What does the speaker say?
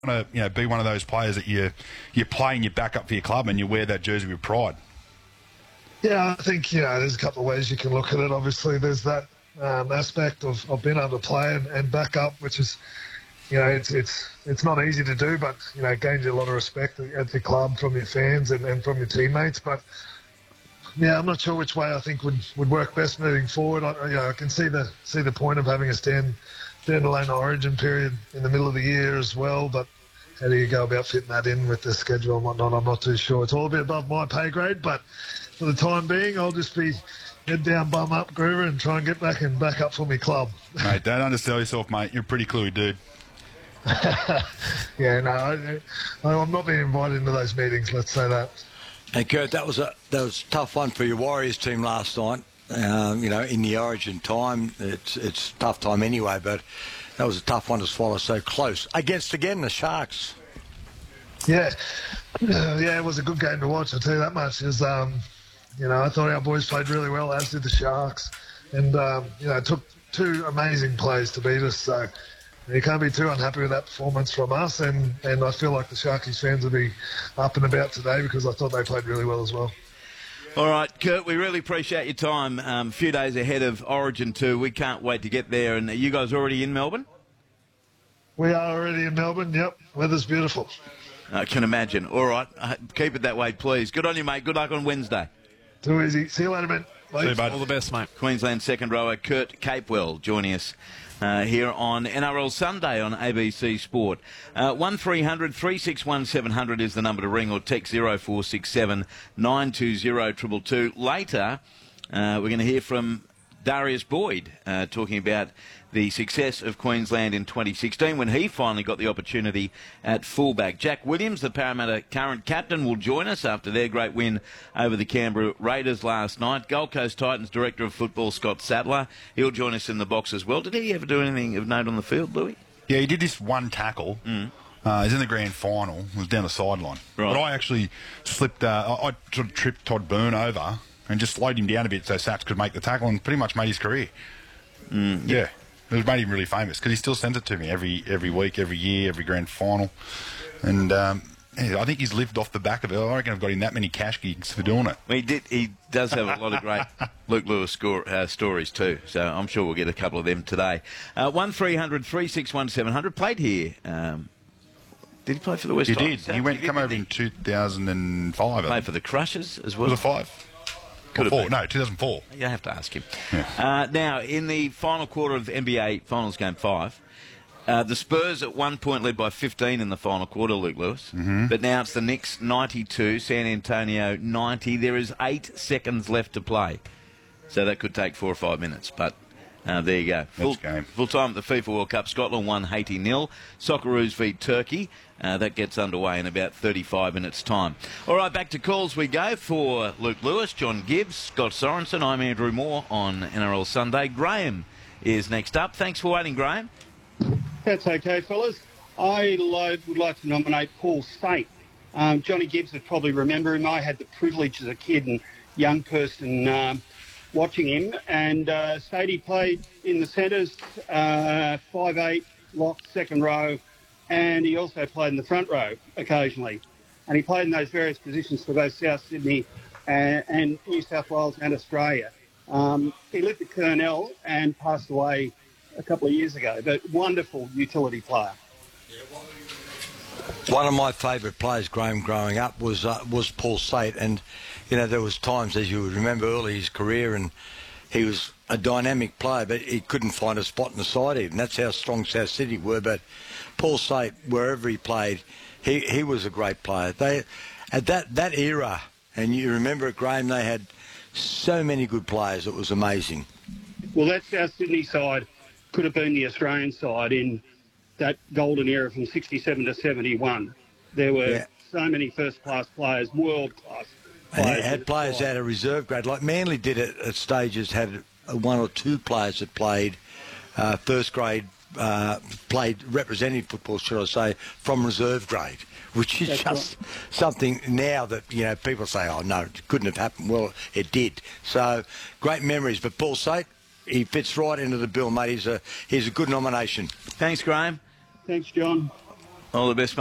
to be one of those players that you play and you back up for your club and you wear that jersey with pride. Yeah, I think there's a couple of ways you can look at it. Obviously, there's that aspect of being able to play and back up, which is it's not easy to do, but it gains you a lot of respect at your club from your fans and from your teammates. But yeah, I'm not sure which way I think would work best moving forward. I can see the point of having a standalone Origin period in the middle of the year as well, but how do you go about fitting that in with the schedule and whatnot? I'm not too sure. It's all a bit above my pay grade, but for the time being, I'll just be head down, bum up, Groover, and try and get back up for my club. Mate, don't undersell yourself, mate. You're a pretty cluey dude. Yeah, no, I'm not being invited into those meetings, let's say that. And Kurt, that was a tough one for your Warriors team last night. In the Origin time, it's a tough time anyway, but that was a tough one to swallow so close. Against, again, the Sharks. Yeah, it was a good game to watch, I'll tell you that much. I thought our boys played really well, as did the Sharks. And, it took two amazing plays to beat us, so you can't be too unhappy with that performance from us. And I feel like the Sharkies fans will be up and about today because I thought they played really well as well. All right, Kurt, we really appreciate your time. A few days ahead of Origin 2. We can't wait to get there. And are you guys already in Melbourne? We are already in Melbourne, yep. Weather's beautiful. I can imagine. All right, keep it that way, please. Good on you, mate. Good luck on Wednesday. Too easy. See you later, mate. See you, bud. All the best, mate. Queensland second rower Kurt Capewell joining us here on NRL Sunday on ABC Sport. 1300 361 700 is the number to ring, or text 0467 920 222. Later, we're going to hear from Darius Boyd talking about the success of Queensland in 2016 when he finally got the opportunity at fullback. Jack Williams, the Parramatta current captain, will join us after their great win over the Canberra Raiders last night. Gold Coast Titans Director of Football Scott Sattler, he'll join us in the box as well. Did he ever do anything of note on the field, Louis? Yeah, he did this one tackle. He's in the grand final. It was down the sideline. Right. But I actually slipped, I sort of tripped Todd Byrne over and just slowed him down a bit so Sats could make the tackle and pretty much made his career. Yeah. It made him really famous because he still sends it to me every week, every year, every grand final. And I think he's lived off the back of it. I reckon I've got him that many cash gigs for doing it. Well, he does have a lot of great Luke Lewis stories too, so I'm sure we'll get a couple of them today. 1300 361 700. Played here. Did he play for the West Tigers? He did. He come over in 2005. Played for the Crushers as well? Was it 5? Could have been. No, 2004. You have to ask him. Yeah. Now, in the final quarter of NBA Finals Game 5, the Spurs at one point led by 15 in the final quarter, Luke Lewis. Mm-hmm. But now it's the Knicks 92, San Antonio 90. There is 8 seconds left to play. So that could take 4 or 5 minutes. But there you go. Full time at the FIFA World Cup. Scotland won 80-0. Socceroos v Turkey. That gets underway in about 35 minutes' time. All right, back to calls we go for Luke Lewis, John Gibbs, Scott Sorensen. I'm Andrew Moore on NRL Sunday. Graham is next up. Thanks for waiting, Graham. That's okay, fellas. I would like to nominate Paul Sate. Johnny Gibbs would probably remember him. I had the privilege as a kid and young person watching him. And Sadie played in the centres, 5'8", lock, second row. And he also played in the front row occasionally. And he played in those various positions for both South Sydney and New South Wales and Australia. He lived at Kurnell and passed away a couple of years ago, but wonderful utility player. One of my favourite players, Graham, growing up was Paul Sate. And, there was times, as you would remember, early in his career, and he was a dynamic player, but he couldn't find a spot in the side even. That's how strong South Sydney were. But Paul Sate, wherever he played, he was a great player. They at that era, and you remember it, Graham, they had so many good players. It was amazing. Well, that South Sydney side could have been the Australian side in that golden era from 67 to 71. There were so many first-class players, world-class players. And had players out of reserve grade. Like Manly did it at stages, had 1 or 2 players that played first grade, played representative football, should I say, from reserve grade, which is something now that, people say, oh, no, it couldn't have happened. Well, it did. So, great memories. But Paul Sate, he fits right into the bill, mate. He's a good nomination. Thanks, Graham. Thanks, John. All the best, mate.